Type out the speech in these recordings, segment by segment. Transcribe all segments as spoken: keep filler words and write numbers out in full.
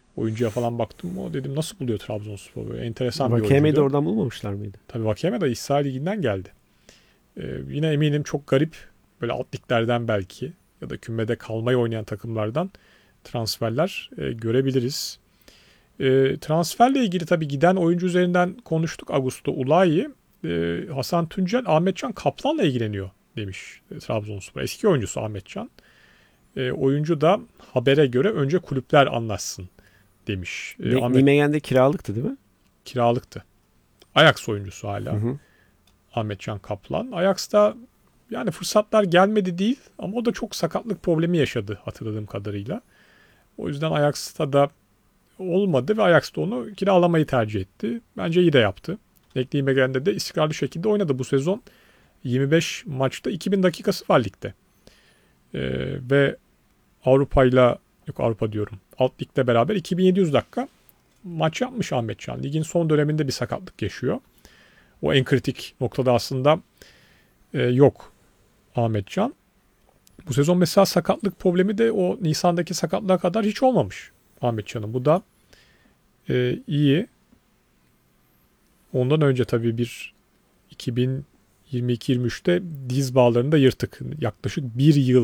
oyuncuya falan baktım. O dedim nasıl buluyor Trabzonspor? Böyle enteresan bir Vakeme'yi de oyuncuydu. oradan bulmamışlar mıydı? Tabii Vakeme de İsrail Ligi'nden geldi. Ee, yine eminim çok garip böyle alt liglerden belki ya da kümede kalmayı oynayan takımlardan transferler e, görebiliriz. E, transferle ilgili tabii giden oyuncu üzerinden konuştuk. Augusto Ulayi, e, Hasan Tuncel, Ahmetcan Kaplan'la ilgileniyor demiş e, Trabzonspor. Eski oyuncusu Ahmetcan. E, oyuncu da habere göre önce kulüpler anlaşsın demiş. E, Ne, Ahmet Nimegen'de kiralıktı değil mi? kiralıktı. Ajax oyuncusu Hı hala hı. Ahmetcan Kaplan. Ajax'ta yani fırsatlar gelmedi değil ama o da çok sakatlık problemi yaşadı hatırladığım kadarıyla. O yüzden Ajax'ta da olmadı ve Ajax da onu kiralamayı tercih etti. Bence iyi de yaptı. Ekli Megen'de de istikrarlı şekilde oynadı bu sezon. yirmi beş maçta iki bin dakikası var ligde. Ee, ve Avrupa'yla yok Avrupa diyorum. Alt ligde beraber iki bin yedi yüz dakika maç yapmış Ahmetcan. Ligin son döneminde bir sakatlık yaşıyor. O en kritik noktada aslında e, yok Ahmetcan. Bu sezon mesela sakatlık problemi de o Nisan'daki sakatlığa kadar hiç olmamış Ahmetcan'ın. Bu da e, iyi. Ondan önce tabii bir iki bin yirmi iki yirmi üçte diz bağlarında yırtık. Yaklaşık bir yıl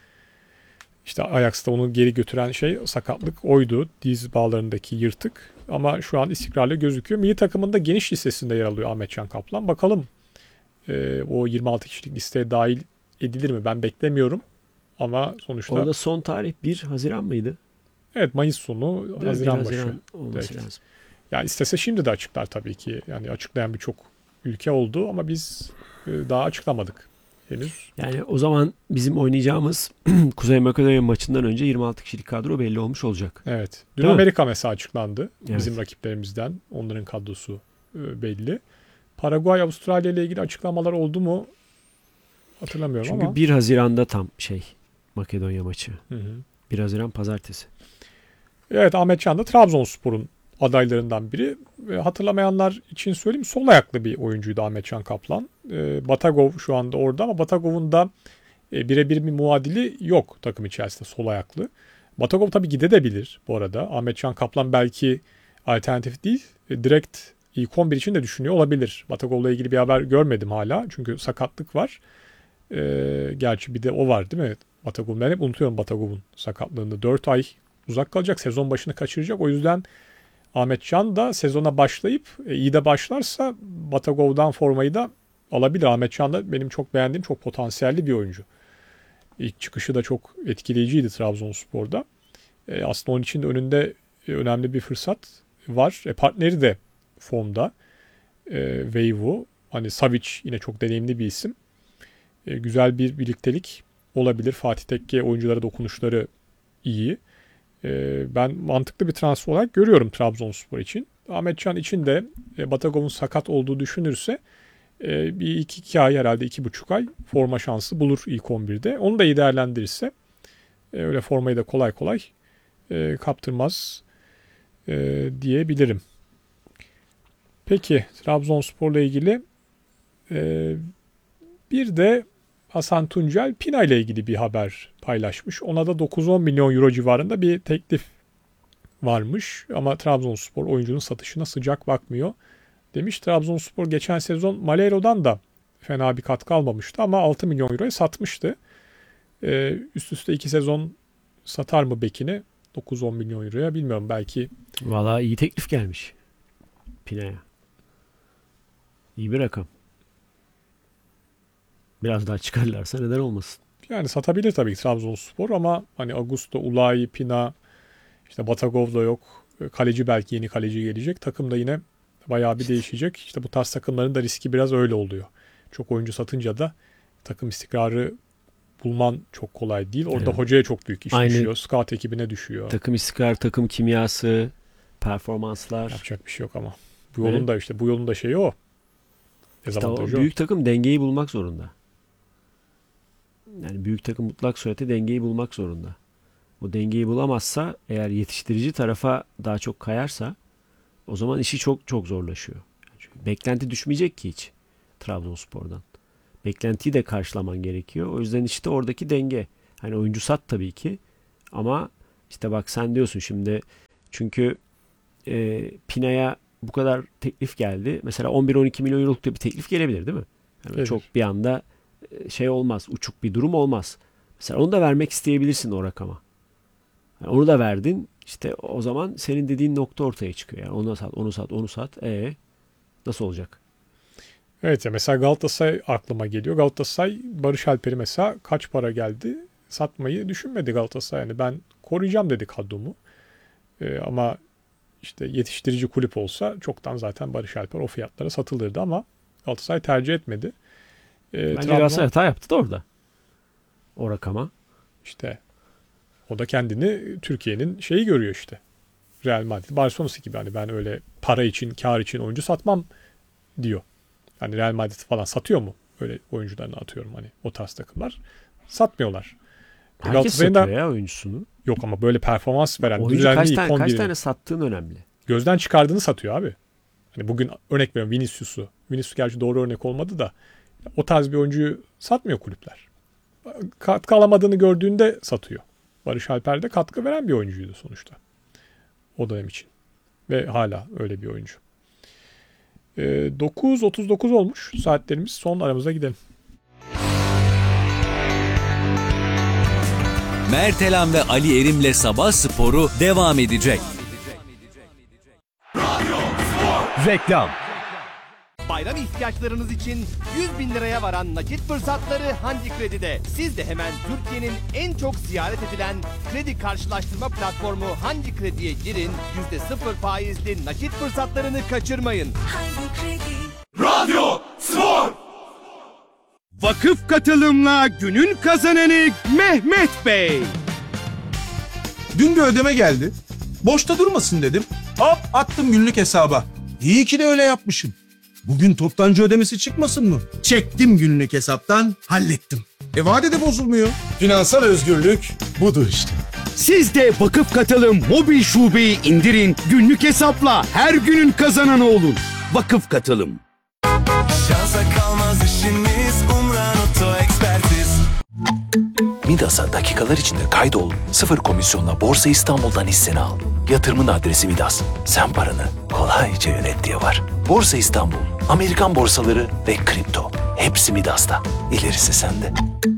işte Ajax'ta onu geri götüren şey sakatlık oydu. Diz bağlarındaki yırtık. Ama şu an istikrarlı gözüküyor. Milli takımında geniş listesinde yer alıyor Ahmetcan Kaplan. Bakalım e, o yirmi altı kişilik listeye dahil edilir mi? Ben beklemiyorum. Ama sonuçta Orada son tarih bir Haziran mıydı? evet Mayıs sonu, Değil mi? bir Haziran başı. Haziran olması Direkt. lazım. Yani istese şimdi de açıklar tabii ki. Yani açıklayan birçok ülke oldu ama biz e, daha açıklamadık henüz. Yani o zaman bizim oynayacağımız Kuzey Makedonya maçından önce yirmi altı kişilik kadro belli olmuş olacak. Evet. Dün Değil mi? Amerika mesela açıklandı. Evet. Bizim rakiplerimizden. Onların kadrosu e, belli. Paraguay, Avustralya ile ilgili açıklamalar oldu mu hatırlamıyorum Çünkü ama. bir Haziran'da tam şey Makedonya maçı. Hı hı. bir Haziran pazartesi. Evet, Ahmet Can da Trabzonspor'un adaylarından biri. E, hatırlamayanlar için söyleyeyim, sol ayaklı bir oyuncuydu Ahmet Can Kaplan. E, Batagov şu anda orada ama Batagov'un da e, birebir bir muadili yok takım içerisinde sol ayaklı. Batagov tabii gidebilir bu arada. Ahmet Can Kaplan belki alternatif değil. E, direkt ilk on bir için de düşünüyor olabilir. Batagov'la ilgili bir haber görmedim hala. Çünkü sakatlık var. E, gerçi bir de o var değil mi? Batagov. Ben hep unutuyorum Batagov'un sakatlığını. dört ay uzak kalacak. Sezon başını kaçıracak. O yüzden Ahmet Can da sezona başlayıp e, iyi de başlarsa Batagov'dan formayı da alabilir. Ahmet Can da benim çok beğendiğim, çok potansiyelli bir oyuncu. İlk çıkışı da çok etkileyiciydi Trabzonspor'da. E, aslında onun için de önünde e, önemli bir fırsat var. E, partneri de formda. E, Veyvu. Hani Savic yine çok deneyimli bir isim. E, güzel bir birliktelik olabilir. Fatih Tekke oyunculara dokunuşları iyi. E, ben mantıklı bir transfer olarak görüyorum Trabzonspor için. Ahmet Can için de e, Batagov'un sakat olduğu düşünürse e, bir iki, iki ay herhalde iki buçuk ay forma şansı bulur ilk on birde. Onu da iyi değerlendirirse e, öyle formayı da kolay kolay e, kaptırmaz e, diyebilirim. Peki Trabzonspor'la ilgili e, bir de Hasan Tuncel Pina ile ilgili bir haber paylaşmış. Ona da dokuz on milyon euro civarında bir teklif varmış. Ama Trabzonspor oyuncunun satışına sıcak bakmıyor demiş. Trabzonspor geçen sezon Maleiro'dan da fena bir katkı almamıştı ama altı milyon euroya satmıştı. Ee, üst üste iki sezon satar mı bekini dokuz on milyon euroya bilmiyorum. Belki Valla iyi teklif gelmiş Pina'ya. İyi bir rakam. Biraz daha çıkarlarsa neden olmasın. yani satabilir tabii ki Trabzonspor ama hani Augusto, Ulayi, Pina, işte Batagov da yok. Kaleci belki yeni kaleci gelecek. Takım da yine bayağı bir değişecek. İşte bu tarz takımların da riski biraz öyle oluyor. Çok oyuncu satınca da takım istikrarı bulman çok kolay değil. Orada Evet. hocaya çok büyük iş Aynı düşüyor. Scout ekibine düşüyor. takım istikrar, takım kimyası, performanslar. Yapacak bir şey yok ama. Bu Ve yolun da işte bu yolun da şeyi o. işte o Dezavantajı o. büyük takım dengeyi bulmak zorunda. Yani büyük takım mutlak surette dengeyi bulmak zorunda. O dengeyi bulamazsa, eğer yetiştirici tarafa daha çok kayarsa, o zaman işi çok çok zorlaşıyor. Çünkü beklenti düşmeyecek ki hiç Trabzonspor'dan. Beklentiyi de karşılaman gerekiyor. O yüzden işte oradaki denge. Hani oyuncu sat tabii ki ama işte bak sen diyorsun şimdi Çünkü e, Pina'ya bu kadar teklif geldi. Mesela on bir on iki milyon euroluk da bir teklif gelebilir değil mi? Yani Gelir. çok bir anda e, şey olmaz. Uçuk bir durum olmaz. Mesela onu da vermek isteyebilirsin o rakama. Yani onu da verdin. İşte o zaman senin dediğin nokta ortaya çıkıyor. Yani onu sat, onu sat, onu sat. E nasıl olacak? Evet ya mesela Galatasaray aklıma geliyor. Galatasaray Barış Alper'i mesela kaç para geldi? Satmayı düşünmedi Galatasaray. Yani ben koruyacağım dedi kadromu. Ee, ama işte yetiştirici kulüp olsa çoktan zaten Barış Alper o fiyatlara satılırdı ama Galatasaray tercih etmedi. Ee, Bence Trabzon Galatasaray hata yaptı da orada. O rakama. işte o da kendini Türkiye'nin şeyi görüyor işte. Real Madrid, Barcelona'sı gibi hani ben öyle para için, kar için oyuncu satmam diyor. Hani Real Madrid falan satıyor mu? Öyle oyuncularını atıyorum hani o tarz takımlar. Satmıyorlar. Herkes Galatasaray'ın satıyor da ya oyuncusunu. yok ama böyle performans veren Oyuncu düzenli kaç ilk tane, kaç on birini tane sattığın önemli. gözden çıkardığını satıyor abi. Hani bugün örnek veriyorum Vinicius'u. Vinicius gerçi doğru örnek olmadı da o tarz bir oyuncuyu satmıyor kulüpler. Katkı alamadığını gördüğünde satıyor. Barış Alper de katkı veren bir oyuncuydu sonuçta. O dönem için. Ve hala öyle bir oyuncu. Ee, dokuz otuz dokuz olmuş saatlerimiz. Son aramıza gidelim. Mertelen ve Ali Erim'le Sabah Sporu devam edecek. Reklam. Bayram ihtiyaçlarınız için yüz bin liraya varan nakit fırsatları Handi Kredi'de. Siz de hemen Türkiye'nin en çok ziyaret edilen kredi karşılaştırma platformu Handi Kredi'ye girin. yüzde sıfır faizli nakit fırsatlarını kaçırmayın. Radyo Spor. Vakıf katılımla günün kazananı Mehmet Bey. Dün bir ödeme geldi. Boşta durmasın dedim. Hop attım günlük hesaba. İyi ki de öyle yapmışım. Bugün toptancı ödemesi çıkmasın mı? Çektim günlük hesaptan, hallettim. E vade de bozulmuyor. Finansal özgürlük budur işte. Siz de Vakıf Katılım mobil şubeyi indirin. Günlük hesapla her günün kazananı olun. Vakıf Katılım. Şansa kalmaz işimiz Umran Oto Ekspertiz. Midas'a dakikalar içinde kaydol. Sıfır komisyonla Borsa İstanbul'dan hisseni al. Yatırımın adresi Midas. Sen paranı kolayca yönet diye var. Borsa İstanbul, Amerikan borsaları ve kripto. Hepsi Midas'ta. İlerisi sende.